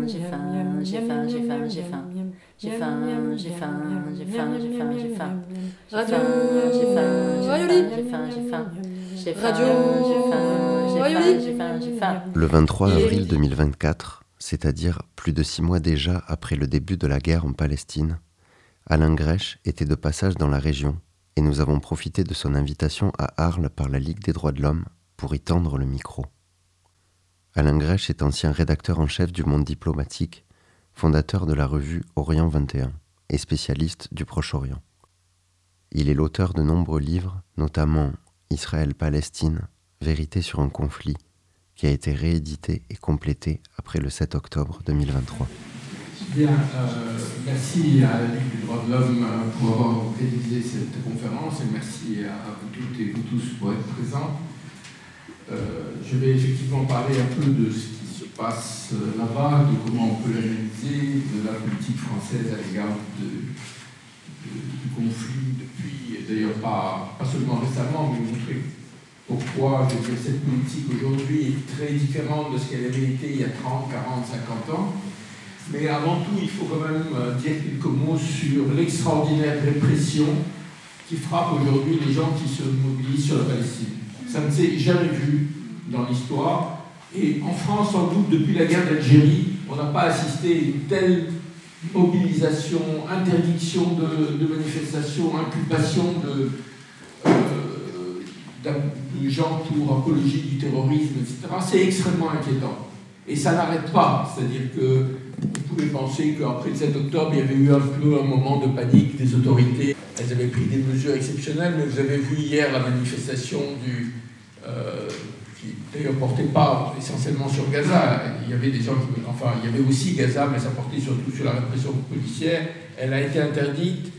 j'ai faim, j'ai faim, j'ai faim, j'ai faim. J'ai faim, j'ai faim, j'ai faim, j'ai faim, j'ai faim. Radio Le 23 avril 2024, c'est-à-dire plus de 6 mois déjà après le début de la guerre en Palestine, Alain Grèche était de passage dans la région et nous avons profité de son invitation à Arles par la Ligue des droits de l'homme pour y tendre le micro. Alain Grèche est ancien rédacteur en chef du Monde diplomatique, fondateur de la revue Orient 21 et spécialiste du Proche-Orient. Il est l'auteur de nombreux livres, notamment Israël-Palestine, Vérité sur un conflit, qui a été réédité et complété après le 7 octobre 2023. Bien, merci à la Ligue des droits de l'homme pour avoir organisé cette conférence et merci à vous toutes et vous tous pour être présents. Je vais effectivement parler un peu de ce qui se passe là-bas, de comment on peut l'analyser, de la politique française à l'égard du conflit depuis, d'ailleurs pas seulement récemment, mais montrer pourquoi cette politique aujourd'hui est très différente de ce qu'elle avait été il y a 30, 40, 50 ans. Mais avant tout, il faut quand même dire quelques mots sur l'extraordinaire répression qui frappe aujourd'hui les gens qui se mobilisent sur la Palestine. Ça ne s'est jamais vu dans l'histoire. Et en France, sans doute, depuis la guerre d'Algérie, on n'a pas assisté à une telle mobilisation, interdiction de manifestations, inculpation de gens pour apologie du terrorisme, etc. C'est extrêmement inquiétant. Et ça n'arrête pas. C'est-à-dire que vous pouvez penser qu'après le 7 octobre, il y avait eu un peu un moment de panique des autorités. Elles avaient pris des mesures exceptionnelles, mais vous avez vu hier la manifestation qui d'ailleurs ne portait pas essentiellement sur Gaza. Il y avait des gens il y avait aussi Gaza, mais ça portait surtout sur la répression policière. Elle a été interdite.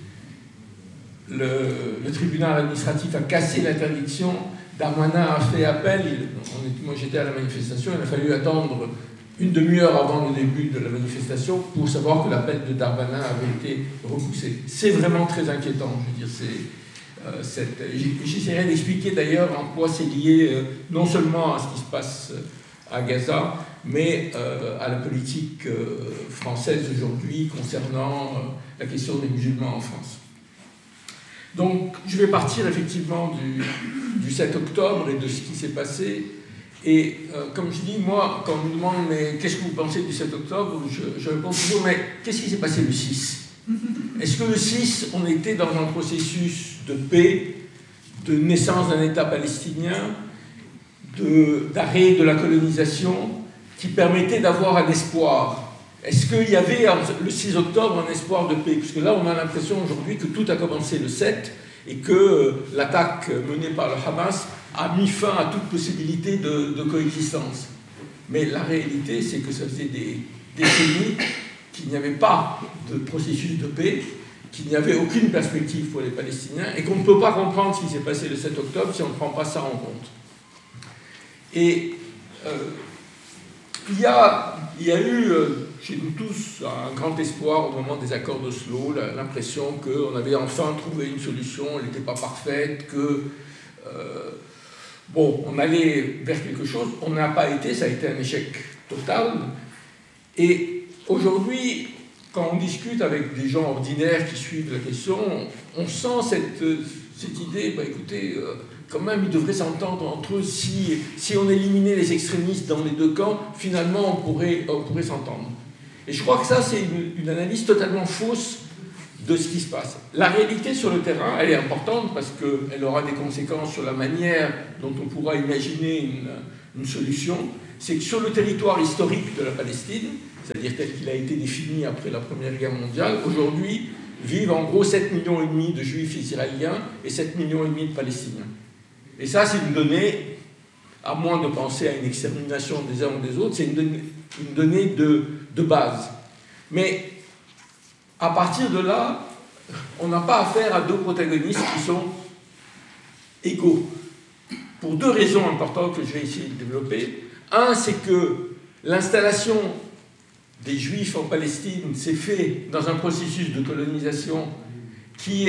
Le tribunal administratif a cassé l'interdiction. Darmanin a fait appel. Moi, j'étais à la manifestation. Il a fallu attendre une demi-heure avant le début de la manifestation pour savoir que l'appel de Darmanin avait été repoussé. C'est vraiment très inquiétant. Je veux dire, j'essaierai d'expliquer d'ailleurs en quoi c'est lié non seulement à ce qui se passe à Gaza, mais à la politique française aujourd'hui concernant la question des musulmans en France. Donc, je vais partir effectivement du 7 octobre et de ce qui s'est passé. Et comme je dis, moi, quand on me demande mais qu'est-ce que vous pensez du 7 octobre, je réponds toujours, mais qu'est-ce qui s'est passé le 6 ? Est-ce que le 6, on était dans un processus de paix, de naissance d'un État palestinien, d'arrêt de la colonisation, qui permettait d'avoir un espoir ? Est-ce qu'il y avait le 6 octobre un espoir de paix ? Parce que là, on a l'impression aujourd'hui que tout a commencé le 7 et que l'attaque menée par le Hamas a mis fin à toute possibilité de coexistence. Mais la réalité, c'est que ça faisait des décennies qu'il n'y avait pas de processus de paix, qu'il n'y avait aucune perspective pour les Palestiniens et qu'on ne peut pas comprendre ce qui s'est passé le 7 octobre si on ne prend pas ça en compte. Et il y a eu chez nous tous un grand espoir au moment des accords d'Oslo, l'impression qu'on avait enfin trouvé une solution, elle n'était pas parfaite, que on allait vers quelque chose. On n'a pas été, ça a été un échec total. Et aujourd'hui, quand on discute avec des gens ordinaires qui suivent la question, on sent cette idée, écoutez, quand même, ils devraient s'entendre entre eux. Si on éliminait les extrémistes dans les deux camps, finalement, on pourrait s'entendre. Et je crois que ça, c'est une analyse totalement fausse de ce qui se passe. La réalité sur le terrain, elle est importante parce qu'elle aura des conséquences sur la manière dont on pourra imaginer une solution. C'est que sur le territoire historique de la Palestine, c'est-à-dire tel qu'il a été défini après la Première Guerre mondiale, aujourd'hui vivent en gros 7,5 millions de juifs israéliens et 7,5 millions de Palestiniens. Et ça, c'est une donnée, à moins de penser à une extermination des uns ou des autres, c'est une donnée de base. Mais à partir de là, on n'a pas affaire à deux protagonistes qui sont égaux. Pour deux raisons importantes que je vais essayer de développer. Un, c'est que l'installation des Juifs en Palestine s'est faite dans un processus de colonisation qui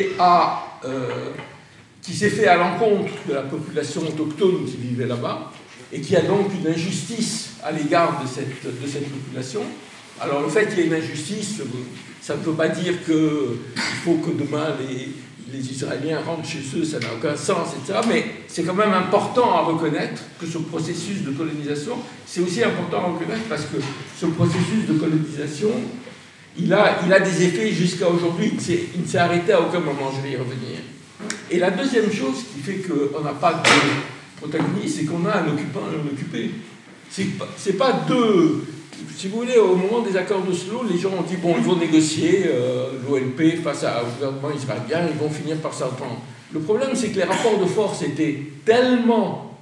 s'est fait à l'encontre de la population autochtone qui vivait là-bas et qui a donc une injustice à l'égard de cette population. Alors le fait qu'il y ait une injustice, ça ne veut pas dire qu'il faut que demain les Israéliens rentrent chez eux, ça n'a aucun sens, etc. Mais c'est quand même important à reconnaître que ce processus de colonisation, c'est aussi important à reconnaître parce que ce processus de colonisation, il a des effets jusqu'à aujourd'hui. Il ne s'est arrêté à aucun moment, je vais y revenir. Et la deuxième chose qui fait qu'on n'a pas de protagoniste, c'est qu'on a un occupant et un occupé. C'est pas deux... Si vous voulez, au moment des accords d'Oslo, les gens ont dit, bon, ils vont négocier l'OLP face au gouvernement israélien, ils vont finir par s'entendre. Le problème, c'est que les rapports de force étaient tellement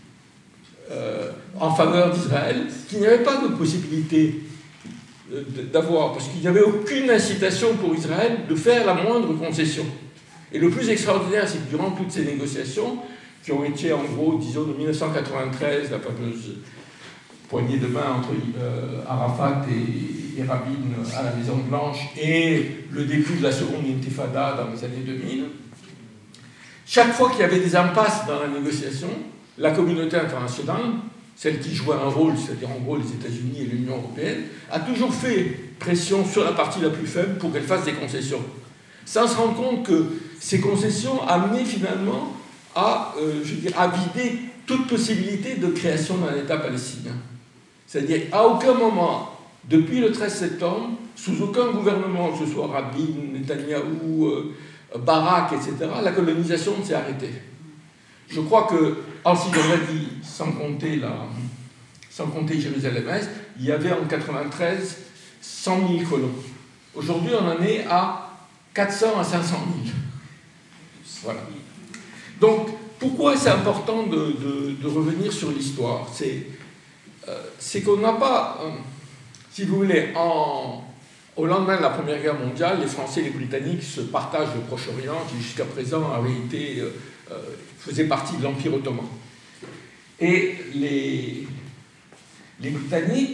en faveur d'Israël qu'il n'y avait pas de possibilité d'avoir, parce qu'il n'y avait aucune incitation pour Israël de faire la moindre concession. Et le plus extraordinaire, c'est que durant toutes ces négociations, qui ont été en gros, disons, de 1993, la fameuse poignée de main entre Arafat et Rabin à la Maison-Blanche et le début de la seconde intifada dans les années 2000, chaque fois qu'il y avait des impasses dans la négociation, la communauté internationale, celle qui jouait un rôle, c'est-à-dire en gros les États-Unis et l'Union européenne, a toujours fait pression sur la partie la plus faible pour qu'elle fasse des concessions. Sans se rendre compte que ces concessions amenaient finalement à vider toute possibilité de création d'un État palestinien. C'est-à-dire, à aucun moment, depuis le 13 septembre, sous aucun gouvernement, que ce soit Rabin, Netanyahou, Barak, etc., la colonisation ne s'est arrêtée. Je crois que, ensuite on a dit, sans compter Jérusalem-Est, il y avait en 1993 100 000 colons. Aujourd'hui, on en est à 400 à 500 000. Voilà. Donc, pourquoi c'est important de revenir sur l'histoire ? C'est qu'on n'a pas, si vous voulez, au lendemain de la Première Guerre mondiale, les Français et les Britanniques se partagent le Proche-Orient, qui jusqu'à présent faisait partie de l'Empire ottoman. Et les Britanniques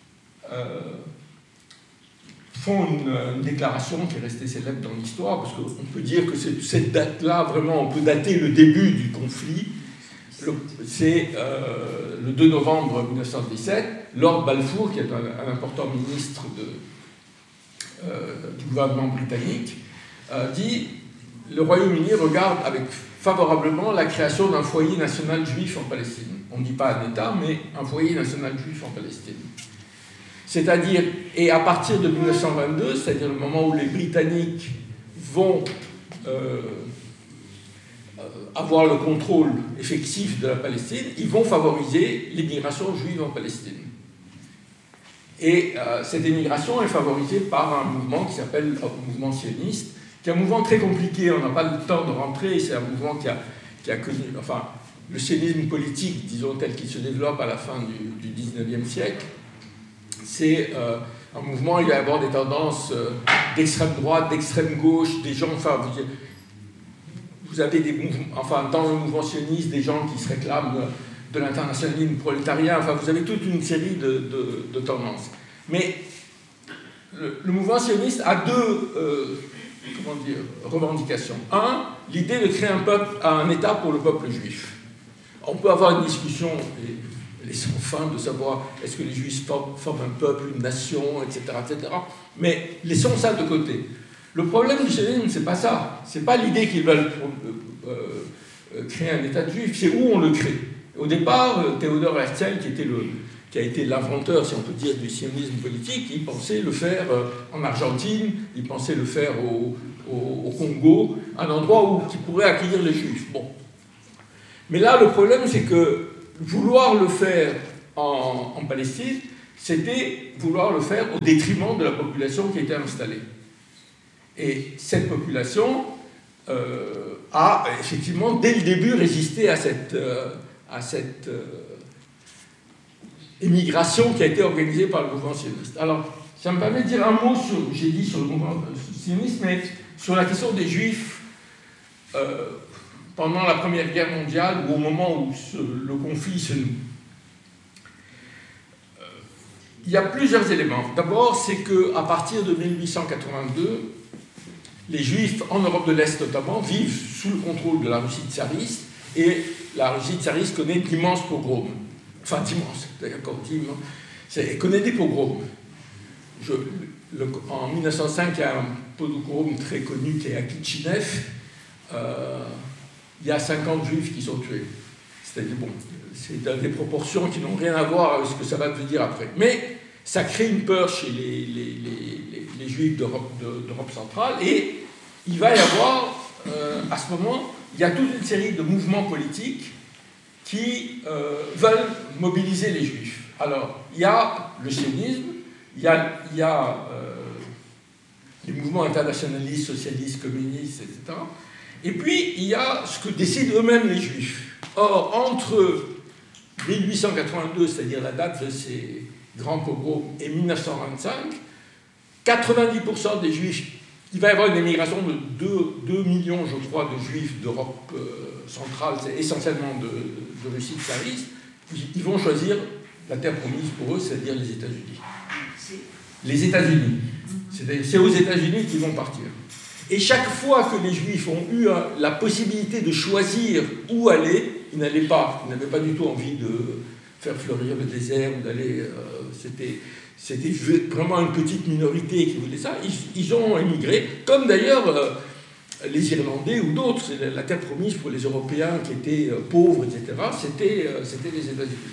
font une déclaration qui est restée célèbre dans l'histoire, parce qu'on peut dire que cette date-là, vraiment, on peut dater le début du conflit. C'est le 2 novembre 1917, Lord Balfour, qui est un important ministre du gouvernement britannique, dit « Le Royaume-Uni regarde favorablement la création d'un foyer national juif en Palestine. » On ne dit pas un État, mais un foyer national juif en Palestine. C'est-à-dire, et à partir de 1922, c'est-à-dire le moment où les Britanniques vont avoir le contrôle effectif de la Palestine, ils vont favoriser l'immigration juive en Palestine. Et cette immigration est favorisée par un mouvement qui s'appelle le mouvement sioniste, qui est un mouvement très compliqué, on n'a pas le temps de rentrer, c'est un mouvement qui a connu, enfin, le sionisme politique, disons, tel qu'il se développe à la fin du 19e siècle, c'est un mouvement, il va y avoir des tendances d'extrême droite, d'extrême gauche, des gens, enfin, vous avez des mouvements, enfin, dans le mouvement sioniste, des gens qui se réclament de l'internationalisme prolétarien, enfin, vous avez toute une série de tendances. Mais le mouvement sioniste a deux revendications. Un, l'idée de créer un État pour le peuple juif. On peut avoir une discussion, et sans fin, de savoir est-ce que les Juifs forment un peuple, une nation, etc., etc. Mais laissons ça de côté. Le problème du sionisme, c'est pas ça. C'est pas l'idée qu'ils veulent créer un État de Juifs, c'est où on le crée. Au départ, Théodore Herzl, qui a été l'inventeur, si on peut dire, du sionisme politique, il pensait le faire en Argentine, il pensait le faire au Congo, un endroit qui pourrait accueillir les Juifs. Bon. Mais là, le problème, c'est que vouloir le faire en Palestine, c'était vouloir le faire au détriment de la population qui était installée. Et cette population a effectivement, dès le début, résisté à cette émigration qui a été organisée par le mouvement sioniste. Alors, ça me permet de dire un mot sur le mouvement sioniste, mais sur la question des Juifs pendant la Première Guerre mondiale, ou au moment où le conflit se noue. Il y a plusieurs éléments. D'abord, c'est qu'à partir de 1882, les Juifs, en Europe de l'Est notamment, vivent sous le contrôle de la Russie tsariste, et la Russie tsariste connaît d'immenses pogroms. Enfin, d'immenses, d'accord, elle connaît des pogroms. en 1905, il y a un podochrome très connu qui est à Kitchinev. Il y a 50 juifs qui sont tués. C'est-à-dire, bon, c'est dans des proportions qui n'ont rien à voir avec ce que ça va devenir après. Mais ça crée une peur chez les juifs d'Europe centrale, et il va y avoir, à ce moment, il y a toute une série de mouvements politiques qui veulent mobiliser les juifs. Alors, il y a le sionisme, il y a les mouvements internationalistes, socialistes, communistes, etc. Et puis, il y a ce que décident eux-mêmes les juifs. Or, entre 1882, c'est-à-dire la date de ces grands pogroms, et 1925, 90% des juifs, il va y avoir une émigration de 2 millions, je crois, de juifs d'Europe centrale, c'est essentiellement de Russie tsariste, ils vont choisir la terre promise pour eux, c'est-à-dire les États-Unis. Les États-Unis. C'est aux États-Unis qu'ils vont partir. Et chaque fois que les Juifs ont eu la possibilité de choisir où aller, ils n'avaient pas du tout envie de faire fleurir le désert ou d'aller. C'était vraiment une petite minorité qui voulait ça. Ils ont émigré, comme d'ailleurs les Irlandais ou d'autres. C'est la terre promise pour les Européens qui étaient pauvres, etc. C'était les États-Unis.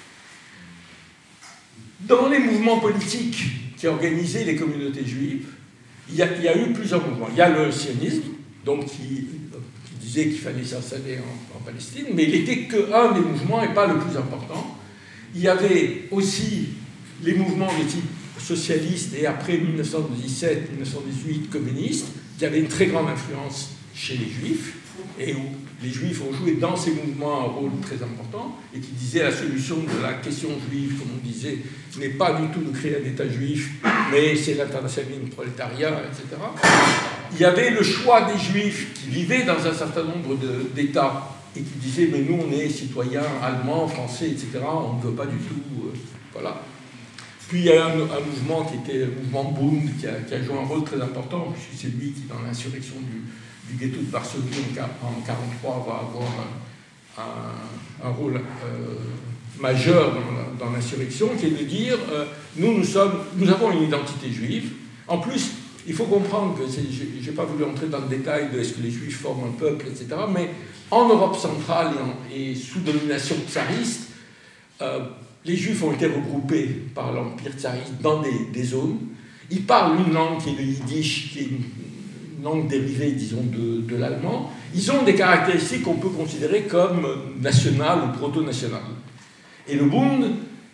Dans les mouvements politiques qui organisaient les communautés juives, il y a eu plusieurs mouvements. Il y a le sionisme, donc qui disait qu'il fallait s'installer en Palestine, mais il n'était qu'un des mouvements et pas le plus important. Il y avait aussi les mouvements de type socialiste et après 1917-1918 communiste, qui avaient une très grande influence chez les Juifs, et où les Juifs ont joué dans ces mouvements un rôle très important, et qui disaient la solution de la question juive, comme on disait, n'est pas du tout de créer un État juif, mais c'est l'internationalisme prolétariat, etc. Il y avait le choix des Juifs qui vivaient dans un certain nombre d'États et qui disaient mais nous on est citoyens allemands, français, etc. On ne veut pas du tout, voilà. Puis il y a un mouvement qui était le mouvement Bund qui a joué un rôle très important, puisque c'est lui qui dans l'insurrection du ghetto de Varsovie en 1943 va avoir un rôle majeur dans l'insurrection, qui est de dire nous avons une identité juive. En plus, il faut comprendre que je n'ai pas voulu entrer dans le détail de est-ce que les Juifs forment un peuple, etc. Mais en Europe centrale et sous domination tsariste, les Juifs ont été regroupés par l'Empire tsariste dans des zones. Ils parlent une langue qui est le yiddish, qui est une langue dérivée, disons, de l'allemand. Ils ont des caractéristiques qu'on peut considérer comme nationales ou proto-nationales. Et le Bund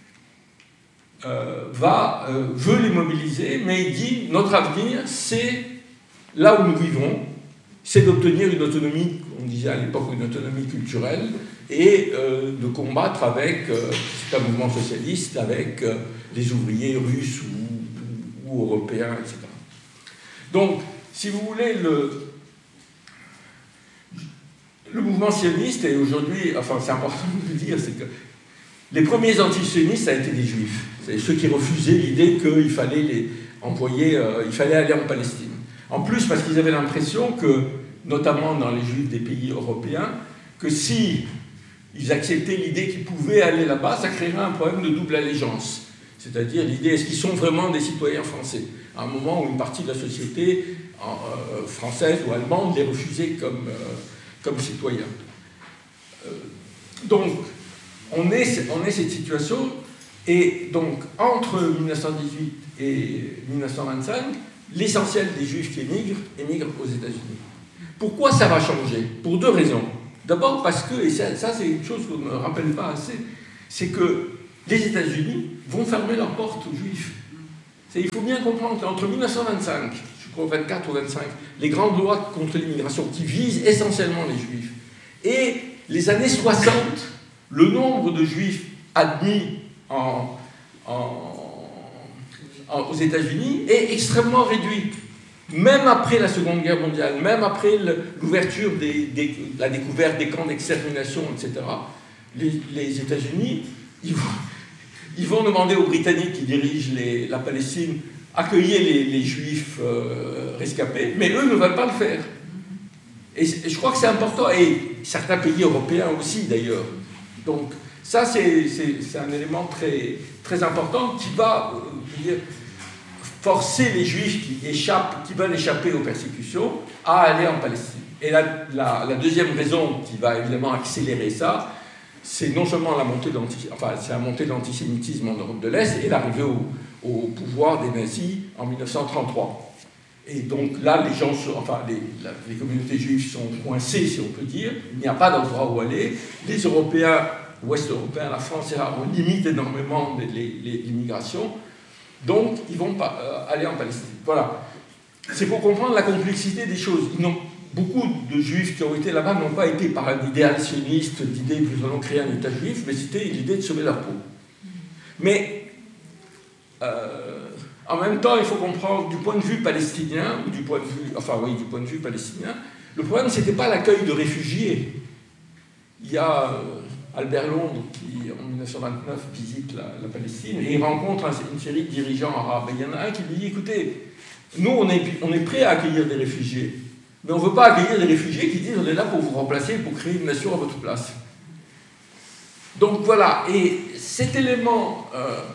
veut les mobiliser, mais il dit notre avenir, c'est là où nous vivons, c'est d'obtenir une autonomie, on disait à l'époque une autonomie culturelle, et de combattre avec, c'est un mouvement socialiste, avec les ouvriers russes ou européens, etc. Donc, si vous voulez, le mouvement sioniste, et aujourd'hui, enfin c'est important de le dire, c'est que les premiers antisionistes, ça a été des juifs. C'est ceux qui refusaient l'idée qu'il fallait il fallait aller en Palestine. En plus, parce qu'ils avaient l'impression que, notamment dans les juifs des pays européens, que si ils acceptaient l'idée qu'ils pouvaient aller là-bas, ça créerait un problème de double allégeance. C'est-à-dire l'idée, est-ce qu'ils sont vraiment des citoyens français? À un moment où une partie de la société française ou allemande les refusait comme citoyens. Donc, on est cette situation, et donc, entre 1918 et 1925, l'essentiel des Juifs qui émigrent aux États-Unis. Pourquoi ça va changer? Pour deux raisons. D'abord parce que, et ça c'est une chose qu'on ne rappelle pas assez, c'est que les États-Unis vont fermer leurs portes aux Juifs. Il faut bien comprendre qu'entre 1925, je crois 24 ou 25, les grandes lois contre l'immigration qui visent essentiellement les Juifs, et les années 60, le nombre de Juifs admis aux États-Unis est extrêmement réduit. Même après la Seconde Guerre mondiale, même après l'ouverture la découverte des camps d'extermination, etc., les États-Unis, ils vont demander aux Britanniques qui dirigent la Palestine accueillir les Juifs rescapés, mais eux ne veulent pas le faire. Et je crois que c'est important, et certains pays européens aussi d'ailleurs. Donc ça c'est un élément très, très important qui va forcer les Juifs qui veulent échapper aux persécutions à aller en Palestine. Et la deuxième raison qui va évidemment accélérer ça, c'est non seulement la montée de l'antisémitisme en Europe de l'Est et l'arrivée au pouvoir des nazis en 1933. Et donc là, les communautés juives sont coincées, si on peut dire. Il n'y a pas d'endroit où aller. Les Européens, Ouest-Européens, la France, on limite énormément l'immigration. Donc, ils vont aller en Palestine. Voilà. C'est pour comprendre la complexité des choses. Beaucoup de Juifs qui ont été là-bas n'ont pas été par un idéal sioniste, d'idée que nous allons créer un État juif, mais c'était l'idée de sauver leur peau. Mais en même temps, il faut comprendre du point de vue palestinien, du point de vue palestinien, le problème, ce n'était pas l'accueil de réfugiés. Il y a Albert Londres qui, en 1929, visite la Palestine et il rencontre une série de dirigeants arabes. Et il y en a un qui lui dit, écoutez, nous, on est prêts à accueillir des réfugiés, mais on ne veut pas accueillir des réfugiés qui disent, on est là pour vous remplacer, pour créer une nation à votre place. Donc voilà, et cet élément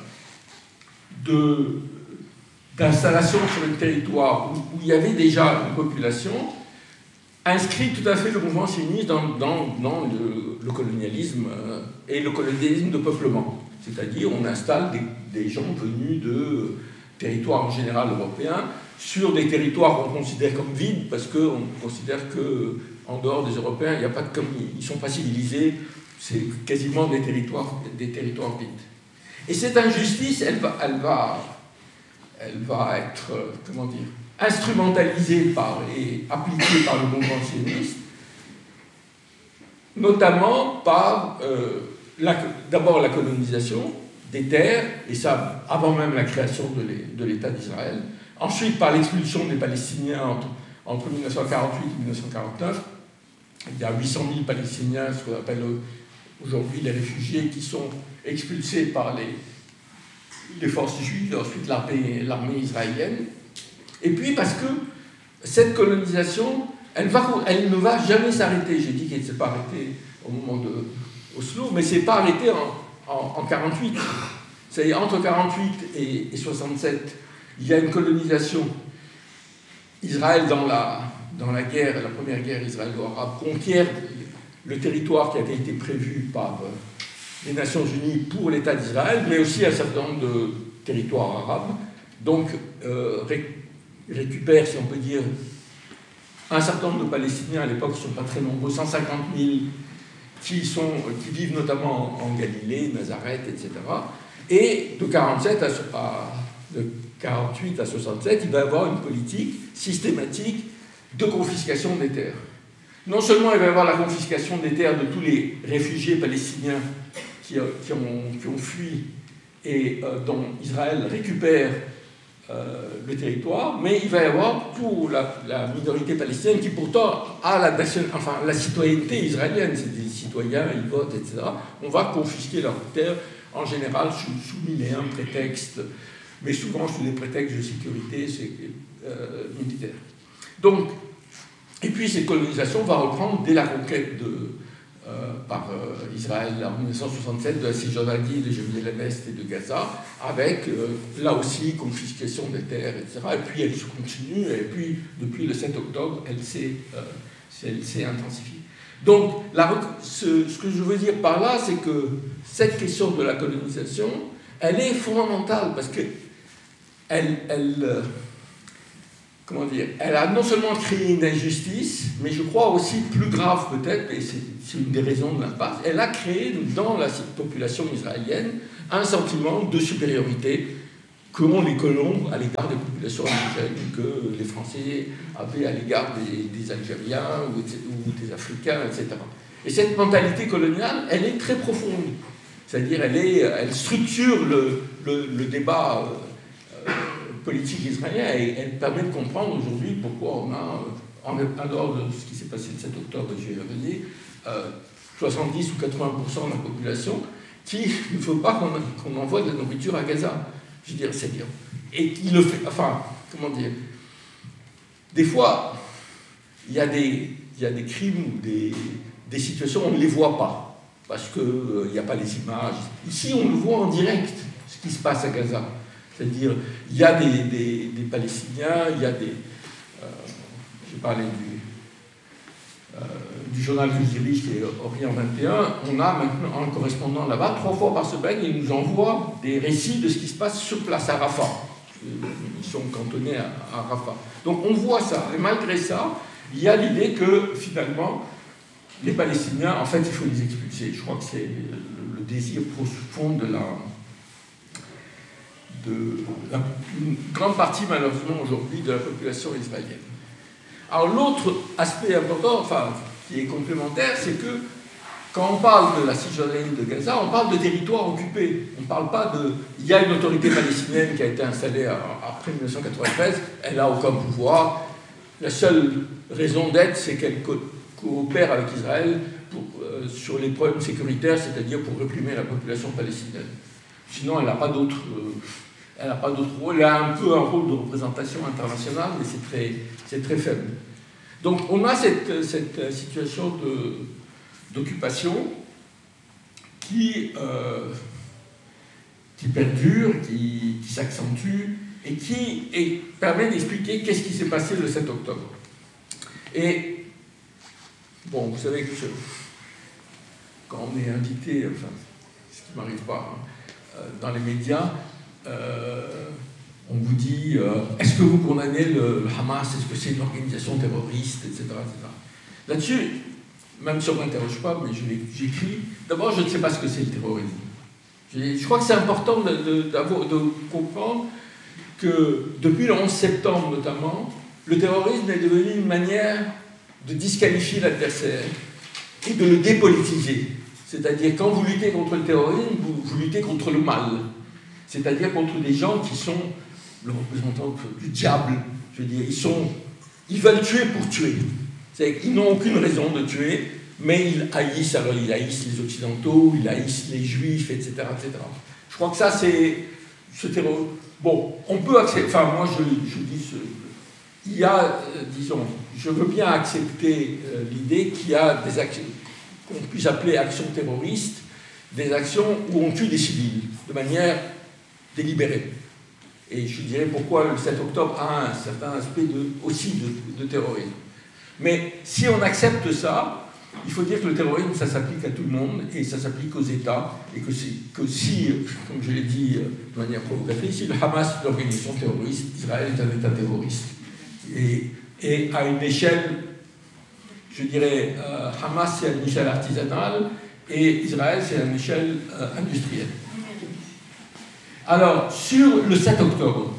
d'installation sur le territoire où il y avait déjà une population inscrit tout à fait le mouvement sioniste dans le colonialisme et le colonialisme de peuplement. C'est-à-dire on installe des gens venus de territoires en général européens sur des territoires qu'on considère comme vides parce qu'on considère qu'en dehors des Européens, il n'y a pas ils ne sont pas civilisés, c'est quasiment des territoires vides. Et cette injustice, elle va être, instrumentalisée et appliquée par le mouvement sioniste, notamment par d'abord la colonisation des terres, et ça avant même la création de l'État d'Israël, ensuite par l'expulsion des Palestiniens entre 1948 et 1949. Il y a 800 000 Palestiniens, ce qu'on appelle aujourd'hui les réfugiés, qui sont expulsés par les forces juives, ensuite l'armée israélienne. Et puis parce que cette colonisation, elle ne va jamais s'arrêter. J'ai dit qu'elle ne s'est pas arrêtée au moment de Oslo, mais c'est pas arrêté en 48. C'est-à-dire entre 48 et 67, il y a une colonisation. Israël dans la guerre, la première guerre israélo-arabe, conquiert le territoire qui avait été prévu par les Nations Unies pour l'État d'Israël, mais aussi un certain nombre de territoires arabes. Donc récupère, si on peut dire, un certain nombre de Palestiniens, à l'époque ils ne sont pas très nombreux, 150 000, qui vivent notamment en Galilée, Nazareth, etc. Et de 48 à 67, il va y avoir une politique systématique de confiscation des terres. Non seulement il va y avoir la confiscation des terres de tous les réfugiés palestiniens qui ont fui et dont Israël récupère le territoire, mais il va y avoir pour la minorité palestinienne qui pourtant a la citoyenneté israélienne, c'est des citoyens, ils votent, etc. On va confisquer leurs terres, en général sous 1001 prétextes, mais souvent sous des prétextes de sécurité militaire. Donc, et puis cette colonisation va reprendre dès la conquête par Israël en 1967 de la Cisjordanie, de Jérusalem-Est et de Gaza, avec là aussi confiscation des terres, etc. Et puis elle se continue, et puis depuis le 7 octobre, elle s'est intensifiée. Donc ce que je veux dire par là, c'est que cette question de la colonisation, elle est fondamentale parce que elle a non seulement créé une injustice, mais je crois aussi plus grave peut-être, et c'est une des raisons de l'impasse, elle a créé dans la population israélienne un sentiment de supériorité qu'ont les colons à l'égard des populations indigènes, que les Français avaient à l'égard des Algériens ou des Africains, etc. Et cette mentalité coloniale, elle est très profonde. C'est-à-dire, elle structure le débat politique israélien et elle permet de comprendre aujourd'hui pourquoi on a, en dehors de ce qui s'est passé le 7 octobre, je vais y revenir, 70 ou 80% de la population qui ne veut pas qu'on envoie de la nourriture à Gaza. Je veux dire, c'est bien. Et qui le fait, des fois, il y a des crimes ou des situations où on ne les voit pas, parce qu'il n'y a pas les images. Ici, on le voit en direct, ce qui se passe à Gaza. C'est-à-dire, il y a des Palestiniens, il y a des... j'ai parlé du journal que je dirige, qui est Orient 21, on a maintenant un correspondant là-bas, 3 fois par semaine, il nous envoie des récits de ce qui se passe sur place à Rafah. Ils sont cantonnés à Rafah. Donc on voit ça, et malgré ça, il y a l'idée que finalement, les Palestiniens, en fait, il faut les expulser. Je crois que c'est le désir profond une grande partie, malheureusement, aujourd'hui, de la population israélienne. Alors l'autre aspect important, enfin, qui est complémentaire, c'est que quand on parle de la Cisjordanie de Gaza, on parle de territoire occupé. On ne parle pas de... Il y a une autorité palestinienne qui a été installée après 1993, elle n'a aucun pouvoir. La seule raison d'être, c'est qu'elle coopère avec Israël sur les problèmes sécuritaires, c'est-à-dire pour réprimer la population palestinienne. Sinon, elle n'a pas d'autre rôle. Elle a un peu un rôle de représentation internationale, mais c'est très faible. Donc on a cette situation d'occupation qui perdure, qui s'accentue et qui permet d'expliquer qu'est-ce qui s'est passé le 7 octobre. Et, bon, vous savez que quand on est invité, enfin, ce qui ne m'arrive pas, dans les médias, on vous dit est-ce que vous condamnez le Hamas, est-ce que c'est une organisation terroriste, etc. Là-dessus, même si on ne m'interroge pas, mais j'écris, d'abord je ne sais pas ce que c'est le terrorisme. Je crois que c'est important de comprendre que depuis le 11 septembre notamment, le terrorisme est devenu une manière de disqualifier l'adversaire et de le dépolitiser. C'est-à-dire quand vous luttez contre le terrorisme, vous luttez contre le mal. C'est-à-dire contre des gens qui sont le représentant du diable. Je veux dire, ils veulent tuer pour tuer. Ils n'ont aucune raison de tuer, mais ils haïssent les Occidentaux, ils haïssent les Juifs, etc. etc. Je crois que ça, c'est ce terrorisme. Bon, on peut accepter, enfin moi je dis, il y a, disons, je veux bien accepter l'idée qu'il y a des actions qu'on puisse appeler actions terroristes, des actions où on tue des civils de manière délibérée. Et je dirais pourquoi le 7 octobre a un certain aspect aussi de terrorisme. Mais si on accepte ça, il faut dire que le terrorisme, ça s'applique à tout le monde et ça s'applique aux États. Et que si, comme je l'ai dit de manière provocatrice, si le Hamas est une organisation terroriste, Israël est un État terroriste. Et à une échelle, je dirais, Hamas c'est à une échelle artisanale et Israël c'est à une échelle industrielle. Alors, sur le 7 octobre,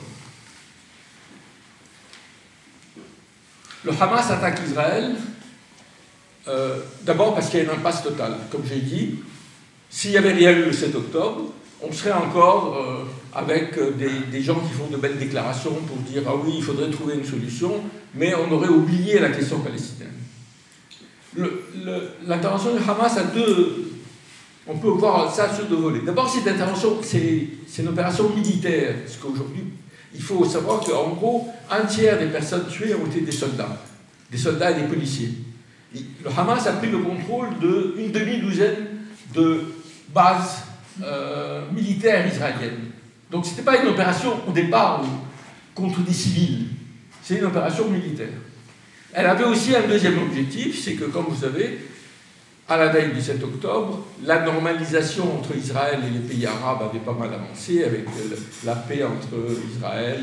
le Hamas attaque Israël, d'abord parce qu'il y a une impasse totale. Comme j'ai dit, s'il n'y avait rien eu le 7 octobre, on serait encore avec des gens qui font de belles déclarations pour dire « Ah oui, il faudrait trouver une solution », mais on aurait oublié la question palestinienne. L'intervention du Hamas a on peut voir ça sur deux volets. D'abord, cette intervention, c'est une opération militaire, parce qu'aujourd'hui, il faut savoir qu'en gros, un tiers des personnes tuées ont été des soldats et des policiers. Le Hamas a pris le contrôle d'une demi-douzaine de bases militaires israéliennes. Donc ce n'était pas une opération au départ contre des civils, c'est une opération militaire. Elle avait aussi un deuxième objectif, c'est que, comme vous savez, à la veille du 7 octobre, la normalisation entre Israël et les pays arabes avait pas mal avancé, avec la paix entre Israël,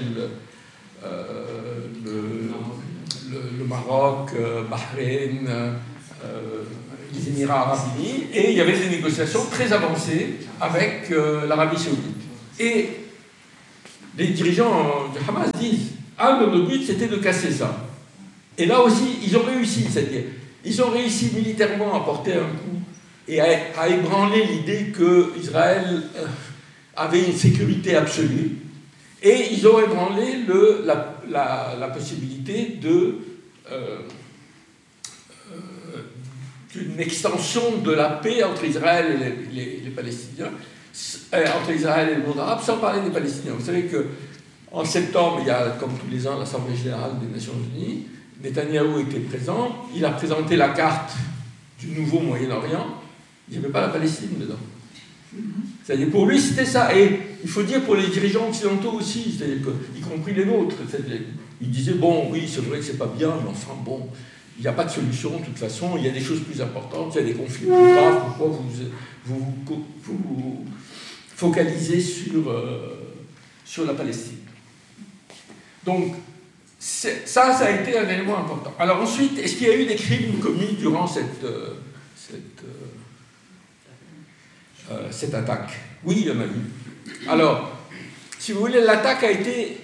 le Maroc, Bahreïn, les Émirats arabes unis, et il y avait des négociations très avancées avec l'Arabie saoudite. Et les dirigeants du Hamas disent « Un de nos buts, c'était de casser ça ». Et là aussi, ils ont réussi, c'est-à-dire, ils ont réussi militairement à porter un coup et à ébranler l'idée qu'Israël avait une sécurité absolue. Et ils ont ébranlé la possibilité d'une extension de la paix entre Israël et les Palestiniens, entre Israël et le monde arabe, sans parler des Palestiniens. Vous savez qu'en septembre, il y a, comme tous les ans, l'Assemblée générale des Nations unies. Netanyahou était présent, il a présenté la carte du nouveau Moyen-Orient, il n'y avait pas la Palestine dedans. C'est-à-dire, pour lui, c'était ça. Et il faut dire pour les dirigeants occidentaux aussi, c'est-à-dire que, y compris les nôtres, ils disaient, bon, oui, c'est vrai que c'est pas bien, mais enfin, bon, il n'y a pas de solution, de toute façon, il y a des choses plus importantes, il y a des conflits plus graves, pourquoi vous focalisez sur la Palestine. Donc, ça a été un élément important. Alors ensuite, est-ce qu'il y a eu des crimes commis durant cette attaque? Oui, il y en a eu. Alors, si vous voulez, l'attaque a été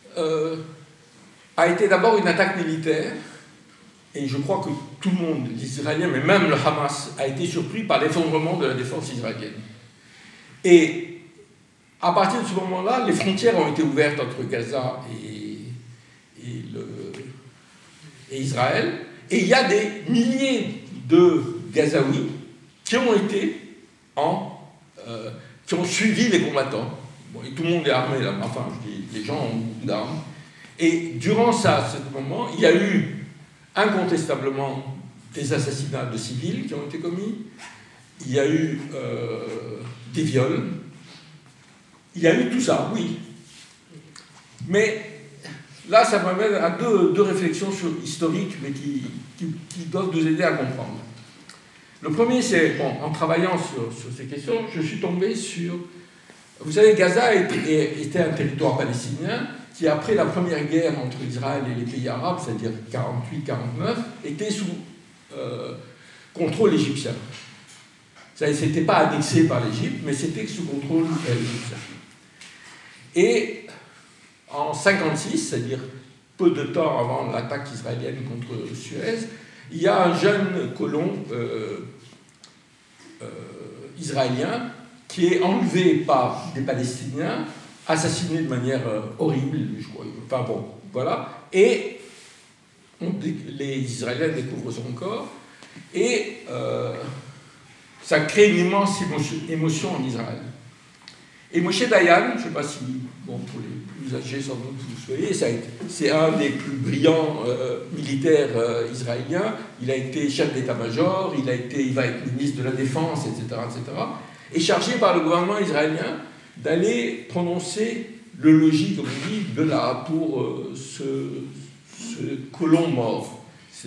d'abord une attaque militaire, et je crois que tout le monde, les Israéliens, mais même le Hamas, a été surpris par l'effondrement de la défense israélienne. Et à partir de ce moment-là, les frontières ont été ouvertes entre Gaza et Israël, et il y a des milliers de Gazaouis qui ont suivi les combattants. Bon, et tout le monde est armé là, enfin, les gens ont beaucoup d'armes. Et durant ce moment, il y a eu incontestablement des assassinats de civils qui ont été commis, il y a eu des viols, il y a eu tout ça, oui. Mais là, ça m'amène à deux réflexions historiques, mais qui doivent nous aider à comprendre. Le premier, c'est, bon, en travaillant sur ces questions, je suis tombé sur... Vous savez, Gaza était un territoire palestinien qui, après la première guerre entre Israël et les pays arabes, c'est-à-dire 48-49, était sous contrôle égyptien. Ça n'était pas annexé par l'Égypte, mais c'était sous contrôle égyptien. Et en 1956, c'est-à-dire peu de temps avant l'attaque israélienne contre Suez, il y a un jeune colon israélien qui est enlevé par des Palestiniens, assassiné de manière horrible, je crois. Enfin bon, voilà. Et les Israéliens découvrent son corps, et ça crée une immense émotion en Israël. Et Moshe Dayan, je ne sais pas si, bon, pour les plus âgés sans doute vous le savez, c'est un des plus brillants militaires israéliens. Il a été chef d'état-major, il va être ministre de la Défense, etc., et chargé par le gouvernement israélien d'aller prononcer le logis, comme on dit, de là pour ce colon mort.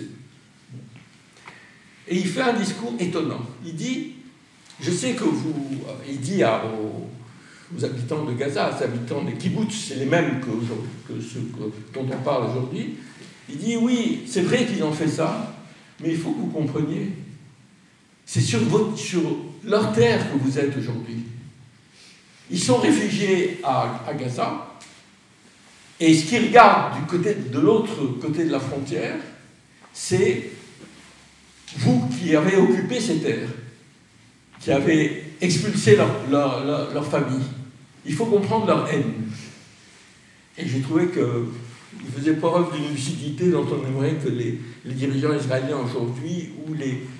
Et il fait un discours étonnant. Il dit, je sais que il dit aux habitants de Gaza, aux habitants des kibbutz, c'est les mêmes que ceux dont on parle aujourd'hui, il dit, oui, c'est vrai qu'ils ont fait ça, mais il faut que vous compreniez, c'est sur leur terre que vous êtes aujourd'hui. Ils sont réfugiés à Gaza, et ce qu'ils regardent de l'autre côté de la frontière, c'est vous qui avez occupé ces terres, qui avez expulsé leur famille. Il faut comprendre leur haine. Et j'ai trouvé qu'ils faisaient preuve d'une lucidité dont on aimerait que les dirigeants israéliens aujourd'hui, ou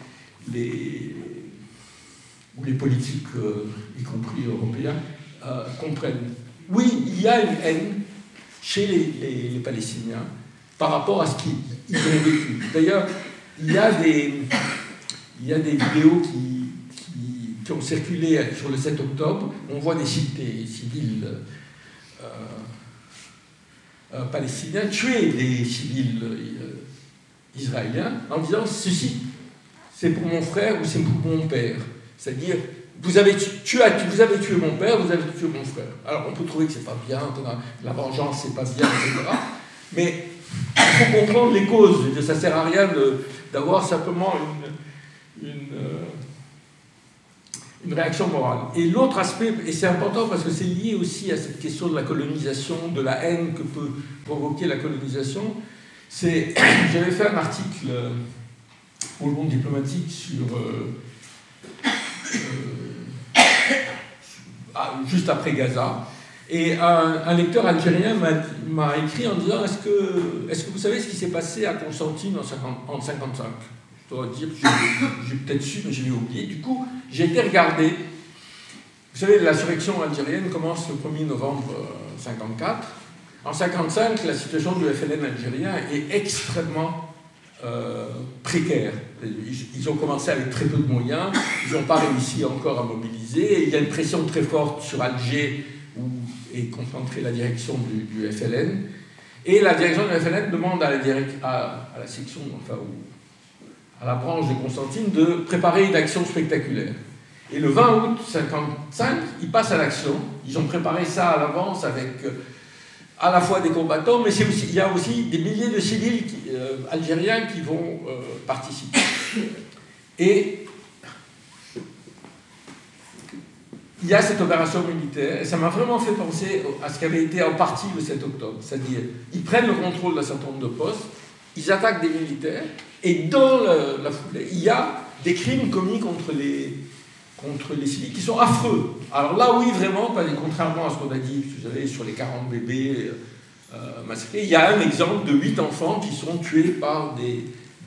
les politiques, y compris européens, comprennent. Oui, il y a une haine chez les Palestiniens par rapport à ce qu'ils ont vécu. D'ailleurs, il y a des vidéos qui ont circulé sur le 7 octobre. On voit des civils palestiniens tuer des civils israéliens en disant ceci, c'est pour mon frère ou c'est pour mon père. C'est-à-dire, vous avez tué mon père, vous avez tué mon frère. Alors on peut trouver que c'est pas bien, la vengeance c'est pas bien, etc. Mais il faut comprendre les causes. Ça ne sert à rien d'avoir simplement une réaction morale. Et l'autre aspect, et c'est important parce que c'est lié aussi à cette question de la colonisation, de la haine que peut provoquer la colonisation, c'est, j'avais fait un article pour Le Monde diplomatique juste après Gaza, et un lecteur algérien m'a écrit en disant est-ce que vous savez ce qui s'est passé à Constantine en 1955 ? Je dois dire que j'ai peut-être su, mais je l'ai oublié. Du coup, j'ai été regarder. Vous savez, l'insurrection algérienne commence le 1er novembre 1954. En 1955, la situation du FLN algérien est extrêmement précaire. Ils ont commencé avec très peu de moyens, ils n'ont pas réussi encore à mobiliser, et il y a une pression très forte sur Alger, où est concentrée la direction du FLN, et la direction du FLN demande à la section, enfin, à la branche de Constantine, de préparer une action spectaculaire. Et le 20 août 1955, ils passent à l'action. Ils ont préparé ça à l'avance avec à la fois des combattants, mais il y a aussi des milliers de civils algériens qui vont participer. Et il y a cette opération militaire, et ça m'a vraiment fait penser à ce qu'avait été en partie le 7 octobre. C'est-à-dire, ils prennent le contrôle d'un certain nombre de postes, ils attaquent des militaires, et dans la foulée, il y a des crimes commis contre les civils qui sont affreux. Alors là, oui, vraiment, contrairement à ce qu'on a dit, vous savez, sur les 40 bébés massacrés, il y a un exemple de 8 enfants qui sont tués par des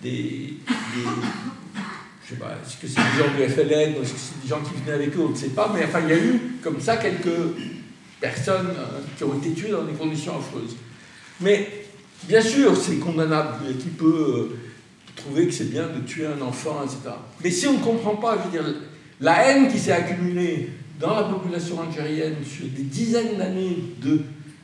je ne sais pas, est-ce que c'est des gens du FLN, est-ce que c'est des gens qui venaient avec eux, on ne sait pas, mais enfin, il y a eu comme ça quelques personnes qui ont été tuées dans des conditions affreuses. Mais, bien sûr, c'est condamnable. Qui peut trouver que c'est bien de tuer un enfant, etc. Mais si on ne comprend pas, je veux dire, la haine qui s'est accumulée dans la population algérienne sur des dizaines d'années de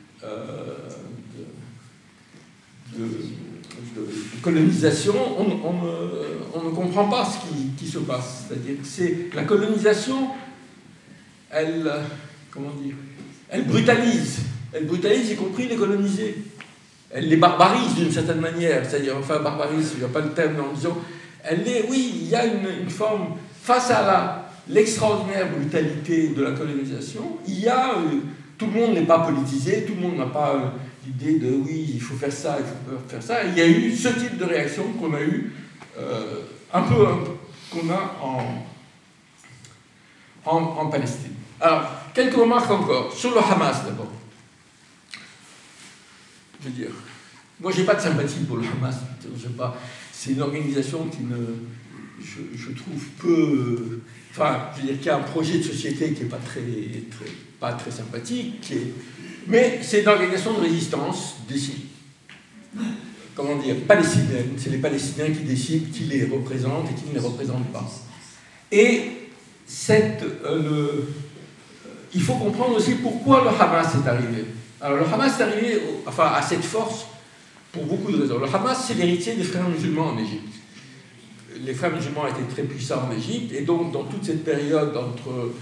colonisation, on ne comprend pas ce qui se passe. C'est-à-dire que la colonisation, elle brutalise. Elle brutalise, y compris les colonisés. Elle les barbarise d'une certaine manière. C'est-à-dire, enfin, barbarise, il n'y a pas le terme, mais en disant, oui, il y a une forme, face à l'extraordinaire brutalité de la colonisation, il y a, tout le monde n'est pas politisé, tout le monde n'a pas l'idée de oui, il faut faire ça, il faut faire ça. Il y a eu ce type de réaction qu'on a eu, qu'on a en Palestine. Alors, quelques remarques encore sur le Hamas d'abord. Je veux dire, moi j'ai pas de sympathie pour le Hamas. C'est une organisation qui je trouve peu. Enfin, je veux dire qu'il y a un projet de société qui n'est pas très sympathique, mais c'est une organisation de résistance palestinienne. C'est les Palestiniens qui décident qui les représentent et qui ne les représentent pas. Et il faut comprendre aussi pourquoi le Hamas est arrivé. Alors le Hamas est arrivé à cette force pour beaucoup de raisons. Le Hamas, c'est l'héritier des frères musulmans en Égypte. Les frères musulmans étaient très puissants en Égypte, et donc dans toute cette période entre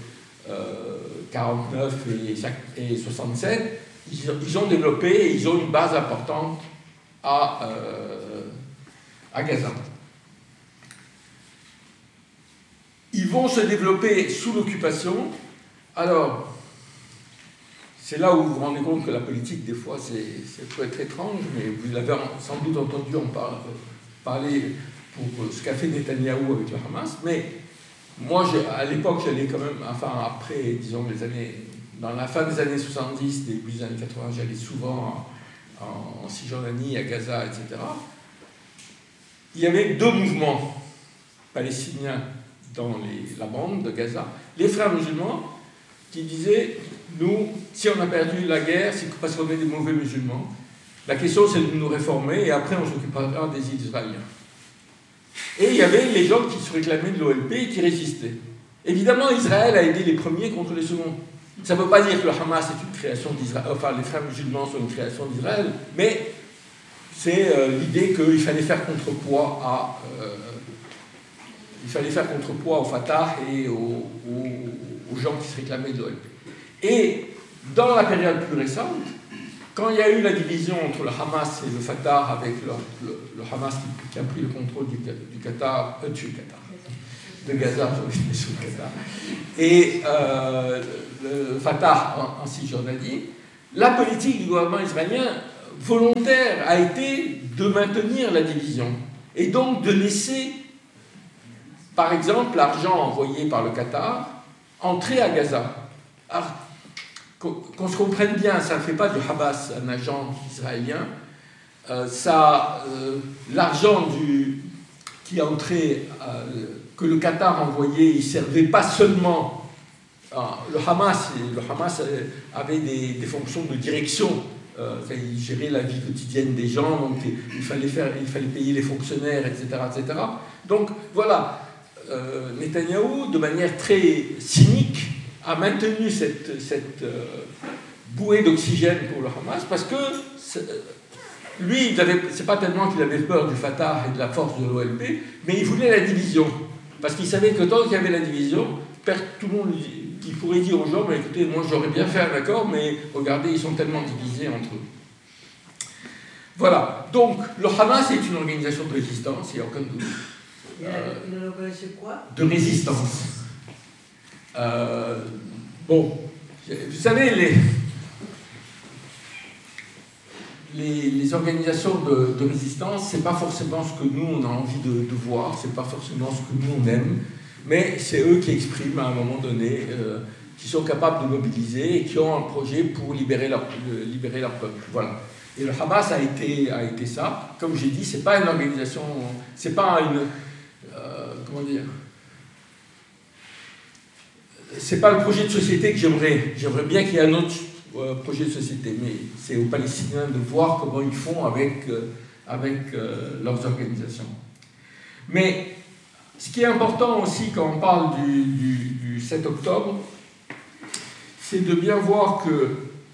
49 et 67, ils ont développé et ils ont une base importante à Gaza. Ils vont se développer sous l'occupation. Alors, c'est là où vous vous rendez compte que la politique, des fois, ça peut être étrange, mais vous l'avez sans doute entendu en parler pour ce qu'a fait Netanyahou avec le Hamas. Mais moi, à l'époque, j'allais quand même, après, disons, dans la fin des années 70, début des années 80, j'allais souvent en Cisjordanie, à Gaza, etc. Il y avait deux mouvements palestiniens dans la bande de Gaza. Les frères musulmans qui disaient, nous, si on a perdu la guerre, c'est parce qu'on est des mauvais musulmans. La question, c'est de nous réformer et après, on s'occupera des Israéliens. Et il y avait les gens qui se réclamaient de l'OLP et qui résistaient. Évidemment, Israël a aidé les premiers contre les seconds. Ça ne veut pas dire que le Hamas est une création d'Israël, enfin les frères musulmans sont une création d'Israël, mais c'est l'idée qu'il fallait faire contrepoids au Fatah et aux gens qui se réclamaient de l'OLP. Et dans la période plus récente, quand il y a eu la division entre le Hamas et le Fatah, avec le Hamas qui a pris le contrôle de Gaza, sous le Qatar, et le Fatah en Cisjordanie, la politique du gouvernement israélien volontaire a été de maintenir la division et donc de laisser, par exemple, l'argent envoyé par le Qatar entrer à Gaza. Alors, qu'on se comprenne bien, ça ne fait pas du Hamas un agent israélien. L'argent qui entrait, que le Qatar envoyait, il ne servait pas seulement. Le Hamas avait des fonctions de direction il gérait la vie quotidienne des gens, donc il fallait payer les fonctionnaires, etc. etc. Donc voilà, Netanyahou, de manière très cynique, a maintenu cette bouée d'oxygène pour le Hamas, parce que lui, c'est pas tellement qu'il avait peur du Fatah et de la force de l'OLP, mais il voulait la division. Parce qu'il savait que tant qu'il y avait la division, tout le monde il pourrait dire aux gens, mais écoutez, moi j'aurais bien fait un accord, mais regardez, ils sont tellement divisés entre eux. Voilà. Donc, le Hamas est une organisation de résistance, il n'y a aucun doute. Une organisation quoi ? De résistance. Bon, vous savez, les organisations de résistance, c'est pas forcément ce que nous on a envie de voir, c'est pas forcément ce que nous on aime, mais c'est eux qui expriment à un moment donné, qui sont capables de mobiliser et qui ont un projet pour libérer leur peuple. Voilà. Et le Hamas a été ça. Comme j'ai dit, c'est pas une organisation, c'est pas une, comment dire, c'est pas le projet de société que j'aimerais. J'aimerais bien qu'il y ait un autre projet de société, mais c'est aux Palestiniens de voir comment ils font avec leurs organisations. Mais ce qui est important aussi quand on parle du 7 octobre, c'est de bien voir que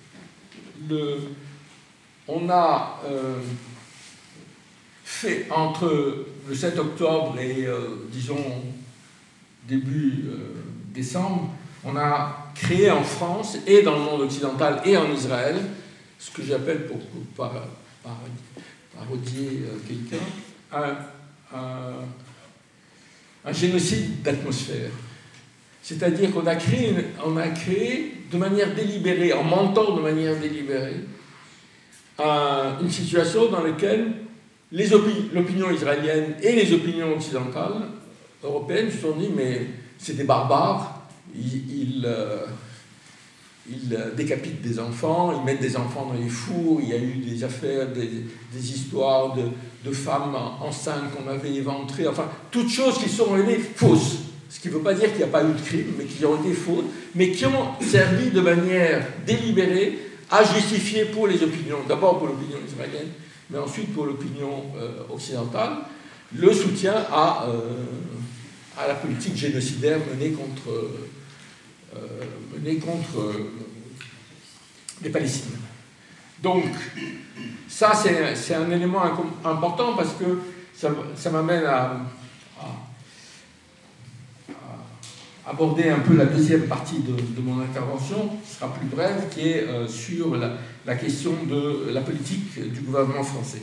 on a fait entre le 7 octobre et, disons, début décembre, on a créé en France et dans le monde occidental et en Israël ce que j'appelle, pour parodier quelqu'un, un génocide d'atmosphère. C'est-à-dire qu'on a créé de manière délibérée, en mentant de manière délibérée, une situation dans laquelle l'opinion israélienne et les opinions occidentales, européennes, se sont dit mais c'est des barbares, ils décapitent des enfants, ils mettent des enfants dans les fours, il y a eu des affaires, des histoires de femmes enceintes qu'on avait éventrées, enfin, toutes choses qui sont révélées fausses. Ce qui ne veut pas dire qu'il n'y a pas eu de crime, mais qui ont été fausses, mais qui ont servi de manière délibérée à justifier pour les opinions, d'abord pour l'opinion israélienne, mais ensuite pour l'opinion occidentale, le soutien à la politique génocidaire menée contre les Palestiniens. Donc, ça, c'est un élément important parce que ça m'amène à aborder un peu la deuxième partie de mon intervention, qui sera plus brève, qui est sur la question de la politique du gouvernement français.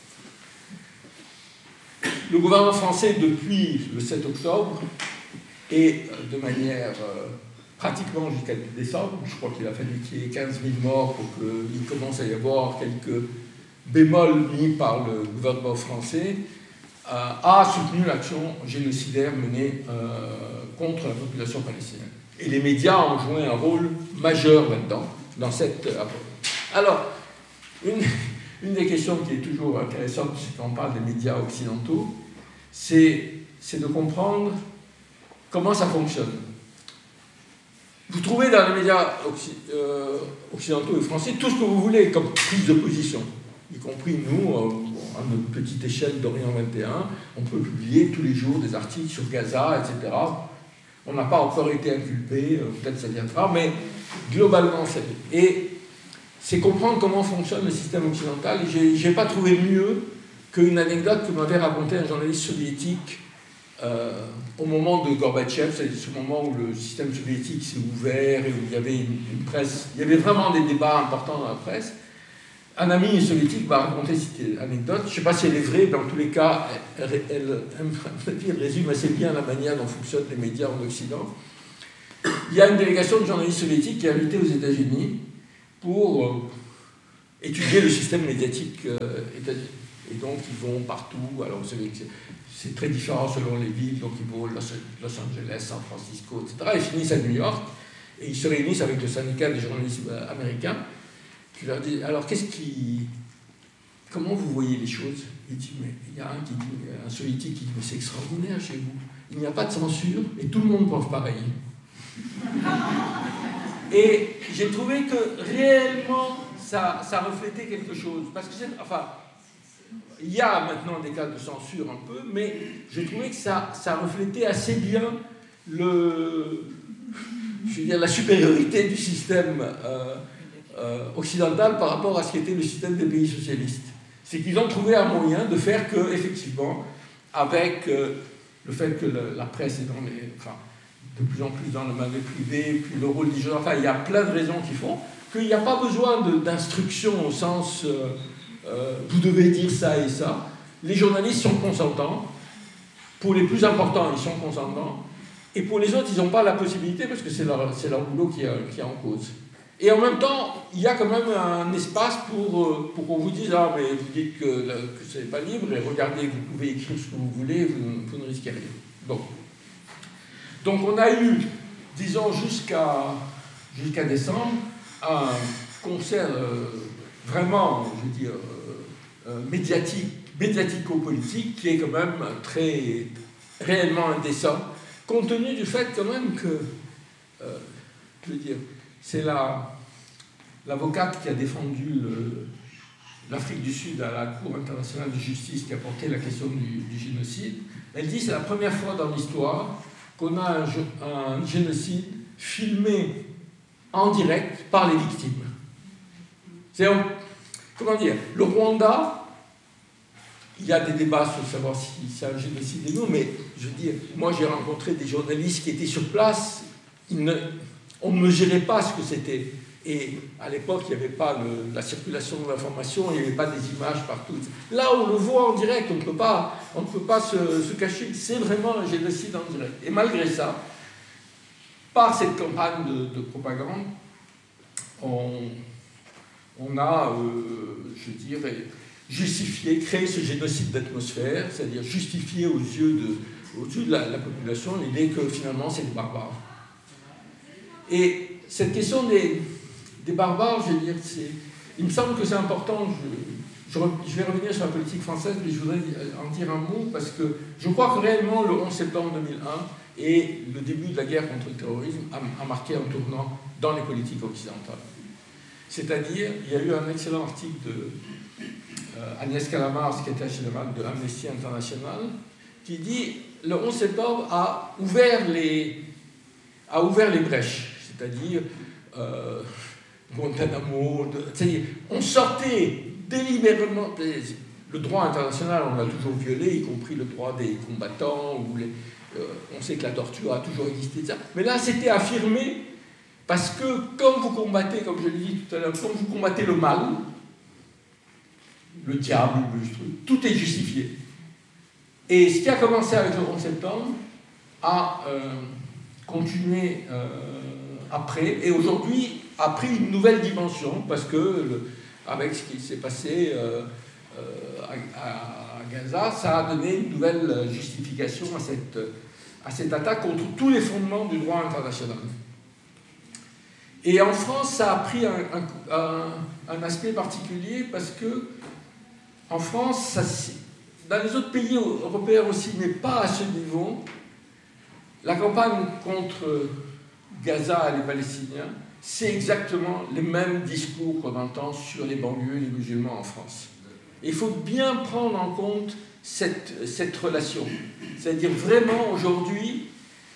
Le gouvernement français, depuis le 7 octobre, et de manière pratiquement jusqu'à décembre, je crois qu'il a fallu qu'il y ait 15 000 morts pour qu'il commence à y avoir quelques bémols mis par le gouvernement français, a soutenu l'action génocidaire menée contre la population palestinienne. Et les médias ont joué un rôle majeur là-dedans, dans cette approche. Alors, une des questions qui est toujours intéressante quand on parle des médias occidentaux, c'est de comprendre comment ça fonctionne. Vous trouvez dans les médias occidentaux et français tout ce que vous voulez comme prise de position, y compris nous, à notre petite échelle d'Orient 21, on peut publier tous les jours des articles sur Gaza, etc. On n'a pas encore été inculpé, peut-être ça viendra, mais globalement, c'est comprendre comment fonctionne le système occidental. Et je n'ai pas trouvé mieux qu'une anecdote que m'avait raconté un journaliste soviétique au moment de Gorbatchev, c'est ce moment où le système soviétique s'est ouvert et où il y avait une presse, il y avait vraiment des débats importants dans la presse. Un ami soviétique m'a raconté cette anecdote, je ne sais pas si elle est vraie, mais en tous les cas, elle résume assez bien la manière dont fonctionnent les médias en Occident. Il y a une délégation de journalistes soviétiques qui est invitée aux États-Unis pour étudier le système médiatique états-unien. Et donc, ils vont partout. Alors, vous savez que c'est très différent selon les villes. Donc, ils vont à Los Angeles, San Francisco, etc. Ils finissent à New York. Et ils se réunissent avec le syndicat des journalistes américains qui leur dit, alors, comment vous voyez les choses? Il dit, mais il y a un soviétique qui dit, mais c'est extraordinaire chez vous. Il n'y a pas de censure et tout le monde pense pareil. Et j'ai trouvé que réellement, ça reflétait quelque chose. Parce que il y a maintenant des cas de censure un peu, mais je trouvais que ça reflétait assez bien la supériorité du système occidental par rapport à ce qu'était le système des pays socialistes. C'est qu'ils ont trouvé un moyen de faire que, effectivement, avec le fait que la presse est de plus en plus dans le domaine privé, puis le rôle du journal, il y a plein de raisons qui font qu'il n'y a pas besoin d'instruction au sens vous devez dire ça et ça. Les journalistes sont consentants. Pour les plus importants, ils sont consentants. Et pour les autres, ils n'ont pas la possibilité parce que c'est leur boulot qui est en cause. Et en même temps, il y a quand même un espace pour qu'on vous dise « Ah, mais vous dites que ce n'est pas libre, et regardez, vous pouvez écrire ce que vous voulez, vous ne risquez rien. » Donc on a eu, disons, jusqu'à décembre, un concert vraiment, je veux dire, médiatico-politique qui est quand même très réellement indécent, compte tenu du fait quand même que, je veux dire, c'est l'avocate qui a défendu l'Afrique du Sud à la Cour internationale de justice qui a porté la question du génocide. Elle dit que c'est la première fois dans l'histoire qu'on a un génocide filmé en direct par les victimes. Comment dire, le Rwanda, il y a des débats sur savoir si c'est un génocide ou non, mais je veux dire, moi j'ai rencontré des journalistes qui étaient sur place, on ne mesurait pas ce que c'était. Et à l'époque, il n'y avait pas la circulation de l'information, il n'y avait pas des images partout. Là, on le voit en direct, on ne peut pas se cacher, c'est vraiment un génocide en direct. Et malgré ça, par cette campagne de propagande, on a, je dirais, justifié, créé ce génocide d'atmosphère, c'est-à-dire justifié aux yeux de la population l'idée que finalement c'est des barbares. Et cette question des barbares, je veux dire, il me semble que c'est important, je vais revenir sur la politique française, mais je voudrais en dire un mot, parce que je crois que réellement le 11 septembre 2001 et le début de la guerre contre le terrorisme a marqué un tournant dans les politiques occidentales. C'est-à-dire, il y a eu un excellent article de Agnès Calamard, secrétaire générale de Amnesty International, qui dit le 11 septembre a ouvert les brèches, c'est-à-dire Guantanamo, on sortait délibérément, le droit international on l'a toujours violé, y compris le droit des combattants, on sait que la torture a toujours existé, etc. Mais là c'était affirmé parce que quand vous combattez, comme je l'ai dit tout à l'heure, quand vous combattez le mal, le diable, tout est justifié. Et ce qui a commencé avec le 11 septembre a continué après, et aujourd'hui a pris une nouvelle dimension, parce que avec ce qui s'est passé à Gaza, ça a donné une nouvelle justification à cette attaque contre tous les fondements du droit international. Et en France, ça a pris un aspect particulier, parce que en France, dans les autres pays européens aussi, mais pas à ce niveau, la campagne contre Gaza et les Palestiniens, c'est exactement les mêmes discours qu'on entend sur les banlieues et les musulmans en France. Et il faut bien prendre en compte cette relation. C'est-à-dire vraiment aujourd'hui,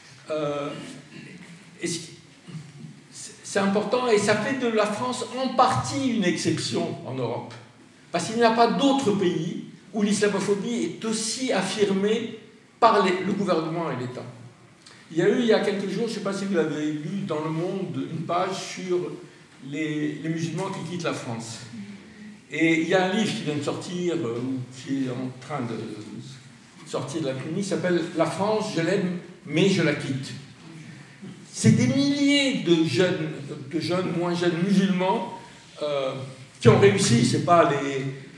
c'est important, et ça fait de la France en partie une exception en Europe. Parce qu'il n'y a pas d'autres pays où l'islamophobie est aussi affirmée par le gouvernement et l'État. Il y a eu, il y a quelques jours, je ne sais pas si vous l'avez lu, dans Le Monde, une page sur les musulmans qui quittent la France. Et il y a un livre qui vient de sortir, ou qui est en train de sortir de l'imprimerie, qui s'appelle « La France, je l'aime, mais je la quitte ». C'est des milliers de jeunes, moins jeunes musulmans, qui ont réussi, c'est pas